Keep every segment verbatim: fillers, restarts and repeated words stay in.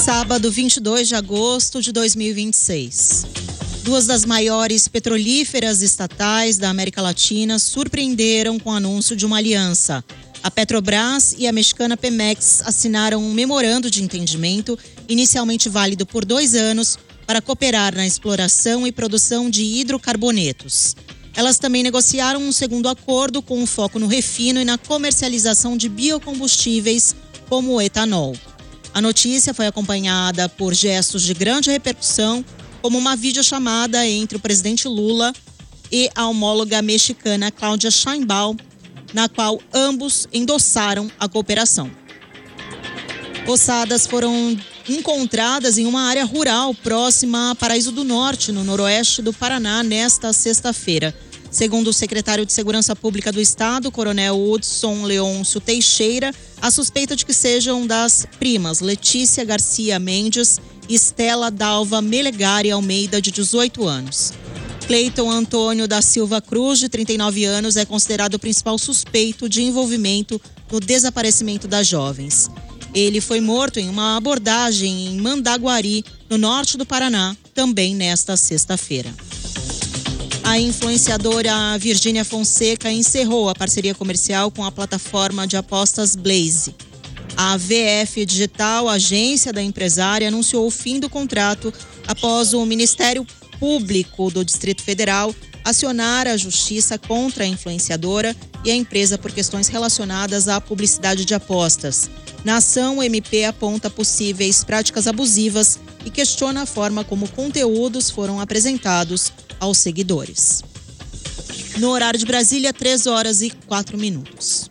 Sábado, vinte e dois de agosto de dois mil e vinte e seis. Duas das maiores petrolíferas estatais da América Latina surpreenderam com o anúncio de uma aliança. A Petrobras e a mexicana Pemex assinaram um memorando de entendimento, inicialmente válido por dois anos, para cooperar na exploração e produção de hidrocarbonetos. Elas também negociaram um segundo acordo com um foco no refino e na comercialização de biocombustíveis, como o etanol. A notícia foi acompanhada por gestos de grande repercussão, como uma videochamada entre o presidente Lula e a homóloga mexicana Claudia Sheinbaum, na qual ambos endossaram a cooperação. Ossadas foram encontradas em uma área rural próxima a Paraíso do Norte, no noroeste do Paraná, nesta sexta-feira. Segundo o secretário de Segurança Pública do Estado, coronel Hudson Leôncio Teixeira, a suspeita de que sejam das primas Letícia Garcia Mendes e Estela Dalva Melegari Almeida, de dezoito anos. Cleiton Antônio da Silva Cruz, de trinta e nove anos, é considerado o principal suspeito de envolvimento no desaparecimento das jovens. Ele foi morto em uma abordagem em Mandaguari, no norte do Paraná, também nesta sexta-feira. A influenciadora Virgínia Fonseca encerrou a parceria comercial com a plataforma de apostas Blaze. A V F Digital, agência da empresária, anunciou o fim do contrato após o Ministério Público do Distrito Federal acionar a justiça contra a influenciadora e a empresa por questões relacionadas à publicidade de apostas. Na ação, o M P aponta possíveis práticas abusivas e questiona a forma como conteúdos foram apresentados aos seguidores. No horário de Brasília, três horas e quatro minutos.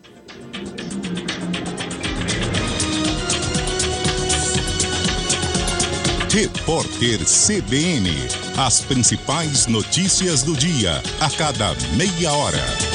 Repórter C B N. As principais notícias do dia, a cada meia hora.